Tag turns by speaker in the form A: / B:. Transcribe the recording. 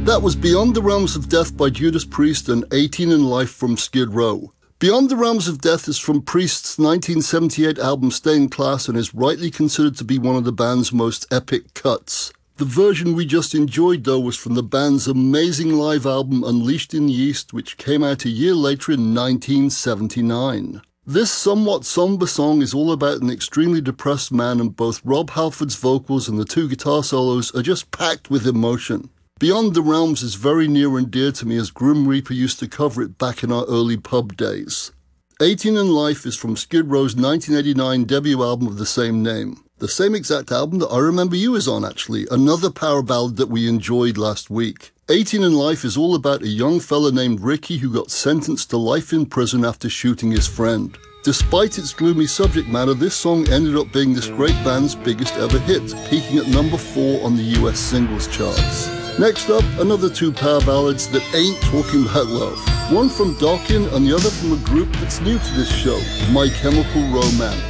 A: That was Beyond the Realms of Death by Judas Priest and 18 in Life from Skid Row. Beyond the Realms of Death is from Priest's 1978 album Stay in Class and is rightly considered to be one of the band's most epic cuts. The version we just enjoyed, though, was from the band's amazing live album Unleashed in the East, which came out a year later in 1979. This somewhat somber song is all about an extremely depressed man, and both Rob Halford's vocals and the two guitar solos are just packed with emotion. Beyond the Realms is very near and dear to me, as Grim Reaper used to cover it back in our early pub days. 18 in Life is from Skid Row's 1989 debut album of the same name. The same exact album that I Remember You is on, actually, another power ballad that we enjoyed last week. 18 in Life is all about a young fella named Ricky who got sentenced to life in prison after shooting his friend. Despite its gloomy subject matter, this song ended up being this great band's biggest ever hit, peaking at number 4 on the US singles charts. Next up, another two power ballads that ain't talking about love. One from Dokken and the other from a group that's new to this show, My Chemical Romance.